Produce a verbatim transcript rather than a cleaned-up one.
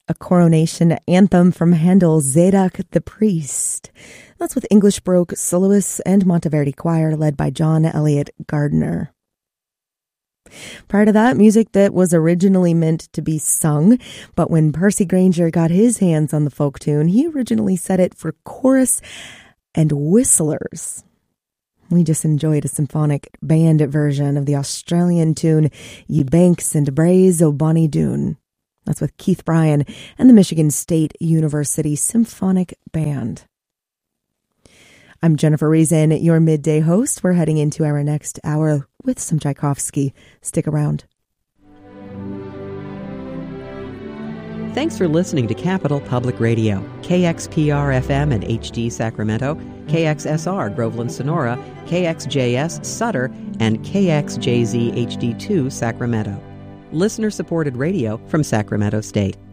a coronation anthem from Handel's Zadok the Priest. That's with English Baroque soloists and Monteverdi Choir led by John Elliott Gardner. Prior to that, music that was originally meant to be sung, but when Percy Grainger got his hands on the folk tune, he originally set it for chorus and whistlers. We just enjoyed a symphonic band version of the Australian tune Ye Banks and Braes o' Bonnie Doon. That's with Keith Bryan and the Michigan State University Symphonic Band. I'm Jennifer Reason, your midday host. We're heading into our next hour with some Tchaikovsky. Stick around. Thanks for listening to Capital Public Radio, K X P R F M and H D Sacramento, K X S R Groveland Sonora, K X J S Sutter, and K X J Z H D two Sacramento. Listener-supported radio from Sacramento State.